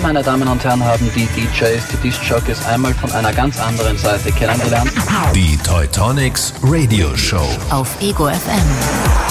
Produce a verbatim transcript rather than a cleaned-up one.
meine Damen und Herren, haben die D Js, die Disc-Jockeys einmal von einer ganz anderen Seite kennengelernt. Die Teutonics Radio Show auf Ego F M.